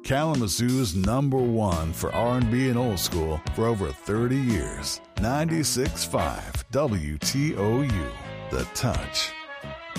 Kalamazoo's #1 for R&B and old school for over 30 years. 96.5 WTOU. The Touch.